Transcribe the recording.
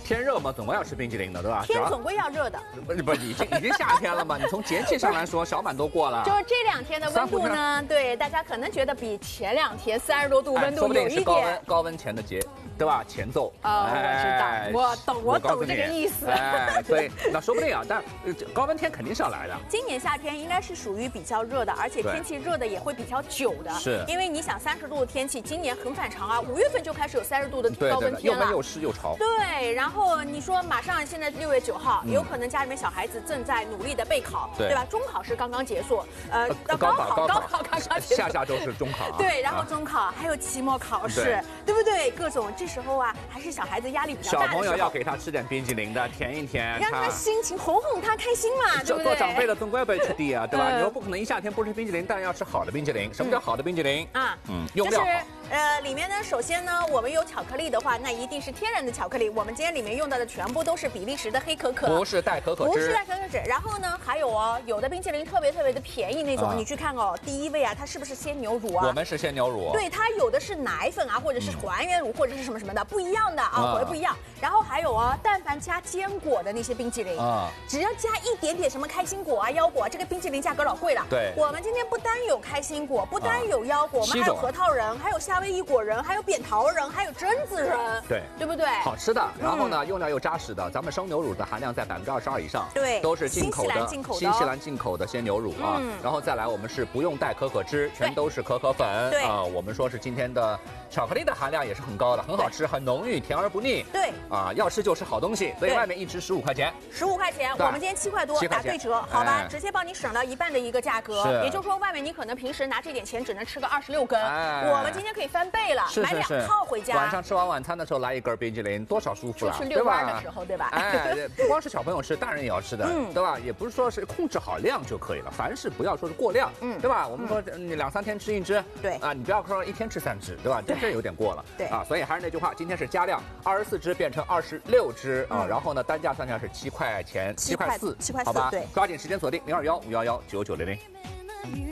天热嘛，总归要吃冰淇淋的，对吧？ 天总归要热的。 不，已经夏天了嘛。你从节气上来说，小满都过了。 就是这2天的温度呢，对大家可能觉得比前2天30多度温度有一点高温前的节，对吧？前奏。 我知道，我懂这个意思。 所以那说不定啊，但高温天肯定是要来的。 今年夏天应该是属于比较热的，而且天气热的也会比较久的。 是， 因为你想30度的天气，今年很反常啊，5月份就开始有30度的高温天了， 又闷又湿又潮。 对，然后你说马上现在6月9号，有可能家里面小孩子正在努力的备考，对吧？中考是刚刚结束，高考刚刚结束， 下周是中考啊。 对，然后中考还有期末考试，对不对？各种这时候啊，还是小孩子压力比较大的时候。 小朋友要给他吃点冰淇淋的，甜一甜， 让他心情哄他开心嘛，对不对？ 做长辈的总归不吃的啊，对吧？你说不可能一夏天不吃冰淇淋，但要吃好的冰淇淋。什么叫好的冰淇淋啊？用料好。 里面呢，首先呢，我们有巧克力的话，那一定是天然的巧克力。我们今天里面用到的全部都是比利时的黑可可， 不是带可可汁， 不是带可可脂。然后呢，还有哦，有的冰淇淋特别的便宜那种，你去看哦，第一位啊，它是不是鲜牛乳啊？ 我们是鲜牛乳。 对，它有的是奶粉啊，或者是还原乳，或者是什么的，不一样的啊，口味不一样。然后还有哦，但凡加坚果的那些冰淇淋只要加一点点什么开心果啊、腰果，这个冰淇淋价格老贵了。 对， 我们今天不单有开心果，不单有腰果，我们还有核桃仁，还有夏威夷果仁，还有扁桃仁，还有榛子仁，对不对？ 好吃的，然后呢，用料又扎实的，咱们生牛乳的含量在22%以上， 对， 都是进口的，新西兰进口的鲜牛乳啊。然后再来，我们是不用带可可汁，全都是可可粉啊。我们说是今天的巧克力的含量也是很高的，很好吃，很浓郁，甜而不腻。 对啊，要吃就吃好东西，所以外面一支15块钱 ，15块钱，我们今天7块多，打对折，好吧，直接帮你省了1半的一个价格。也就是说，外面你可能平时拿这点钱只能吃个26根，我们今天可以翻倍了，买2套回家。 晚上吃完晚餐的时候来一根冰淇淋，多少舒服了， 对吧？的时候，对吧？ 不光是小朋友吃，大人也要吃的，对吧？也不是说是控制好量就可以了，凡事不要说是过量，对吧？我们说你2、3天吃1支， 对啊，你不要说1天吃3支，对吧？这有点过了， 对啊，所以还是那句话，今天是加量，24支变成26支啊，然后呢，单价算下是7块钱，7块4，好吧？ 对， 抓紧时间锁定021-511-9900。